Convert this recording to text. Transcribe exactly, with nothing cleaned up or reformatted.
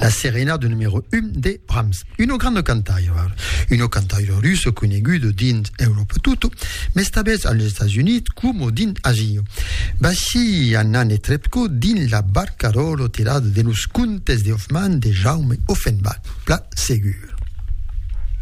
la serenade numéro un de Brahms. Une grande cantaire, une cantaire russe coneguda dins Europa tutto, mais stabes agli Stati Uniti come din Asia. Basi Anna Netrebko din la barcarola tirada de los contes de Hoffmann de Jaume Offenbach, pla segur.